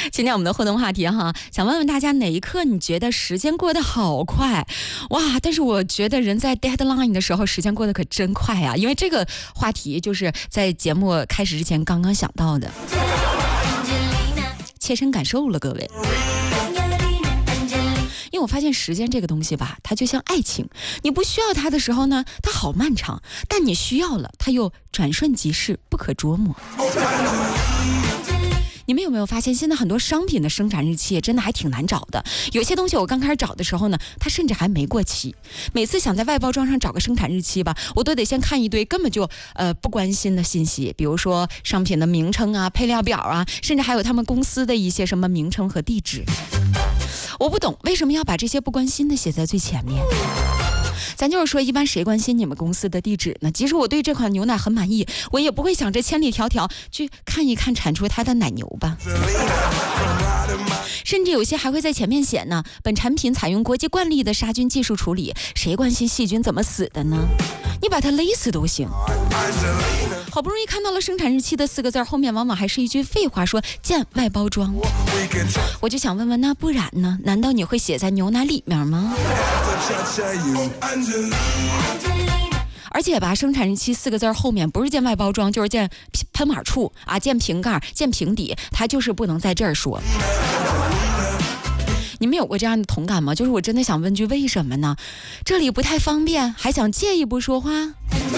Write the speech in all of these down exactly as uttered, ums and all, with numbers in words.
今天我们的互动话题哈，想问问大家哪一刻你觉得时间过得好快哇？但是我觉得人在 deadline 的时候时间过得可真快啊，因为这个话题就是在节目开始之前刚刚想到的，切身感受了各位。因为我发现时间这个东西吧，它就像爱情，你不需要它的时候呢，它好漫长，但你需要了，它又转瞬即逝，不可捉摸。你们有没有发现现在很多商品的生产日期也真的还挺难找的，有些东西我刚开始找的时候呢，它甚至还没过期。每次想在外包装上找个生产日期吧，我都得先看一堆根本就呃不关心的信息，比如说商品的名称啊、配料表啊，甚至还有他们公司的一些什么名称和地址。我不懂为什么要把这些不关心的写在最前面。咱就是说，一般谁关心你们公司的地址呢？即使我对这款牛奶很满意，我也不会想着千里迢迢去看一看产出它的奶牛吧。甚至有些还会在前面写呢，本产品采用国际惯例的杀菌技术处理，谁关心细菌怎么死的呢？你把它勒死都行。好不容易看到了生产日期的四个字，后面往往还是一句废话，说见外包装。我就想问问，那不然呢？难道你会写在牛奶里面吗？而且吧，生产日期四个字后面不是见外包装，就是见喷码处啊，见瓶盖，见瓶底，它就是不能在这儿说。你们有过这样的同感吗？就是我真的想问句为什么呢？这里不太方便，还想借一步说话。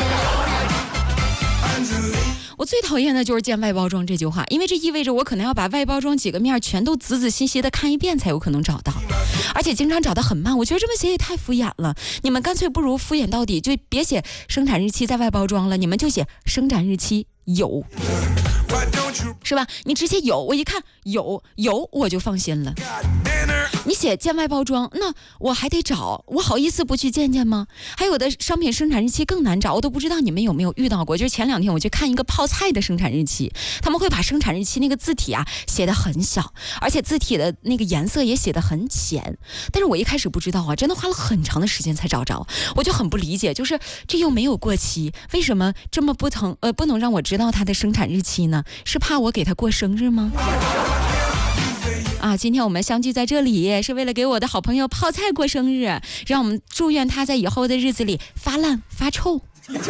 我最讨厌的就是见外包装这句话，因为这意味着我可能要把外包装几个面全都仔仔细细的看一遍才有可能找到，而且经常找得很慢。我觉得这么写也太敷衍了，你们干脆不如敷衍到底，就别写生产日期在外包装了，你们就写生产日期有，是吧？你直接有，我一看有有我就放心了。你写见外包装，那我还得找，我好意思不去见见吗？还有的商品生产日期更难找，我都不知道你们有没有遇到过。就是前两天我去看一个泡菜的生产日期，他们会把生产日期那个字体啊写得很小，而且字体的那个颜色也写得很浅。但是我一开始不知道啊，真的花了很长的时间才找着，我就很不理解，就是这又没有过期，为什么这么不疼呃不能让我知道它的生产日期呢？是怕我给他过生日吗？啊，今天我们相聚在这里是为了给我的好朋友泡菜过生日，让我们祝愿他在以后的日子里发烂发臭。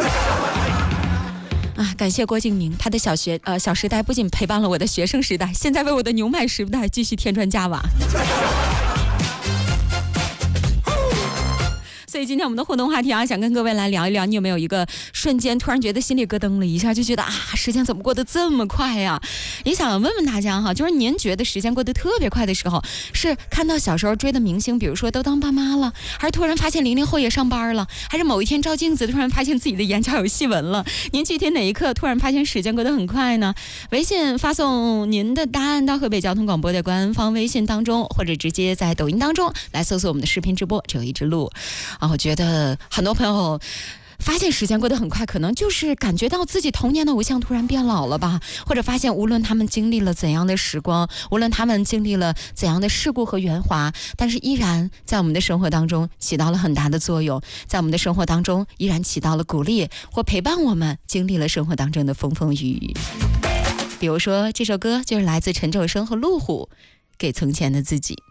啊，感谢郭敬明，他的小学呃小时代不仅陪伴了我的学生时代，现在为我的牛奶时代继续添砖加瓦。所以今天我们的互动话题啊，想跟各位来聊一聊，你有没有一个瞬间突然觉得心里咯噔了一下，就觉得啊，时间怎么过得这么快呀？也想问问大家哈，就是您觉得时间过得特别快的时候，是看到小时候追的明星，比如说都当爸妈了，还是突然发现零零后也上班了，还是某一天照镜子突然发现自己的眼角有细纹了？您具体哪一刻突然发现时间过得很快呢？微信发送您的答案到河北交通广播的官方微信当中，或者直接在抖音当中来搜索我们的视频直播，只有一直录。啊，我觉得很多朋友发现时间过得很快，可能就是感觉到自己童年的偶像突然变老了吧，或者发现无论他们经历了怎样的时光，无论他们经历了怎样的事故和圆滑，但是依然在我们的生活当中起到了很大的作用，在我们的生活当中依然起到了鼓励或陪伴我们经历了生活当中的风风雨雨。比如说这首歌就是来自陈楚生和路虎，给从前的自己。